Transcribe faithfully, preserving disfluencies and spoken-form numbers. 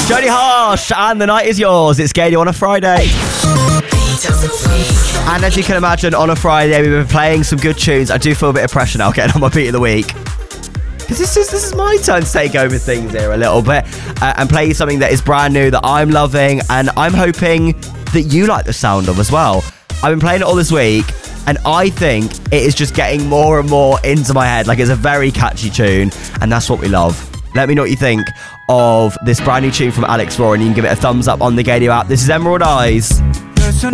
Jody Harsh, and the night is yours. It's Gadio on a Friday. And as you can imagine, on a Friday, we've been playing some good tunes. I do feel a bit of pressure now getting on my beat of the week. Because this is, this is my turn to take over things here a little bit uh, and play you something that is brand new that I'm loving and I'm hoping that you like the sound of as well. I've been playing it all this week and I think it is just getting more and more into my head. Like, it's a very catchy tune and that's what we love. Let me know what you think of this brand new tune from Alex Rohr and you can give it a thumbs up on the Gadio app. This is Emerald Eyes.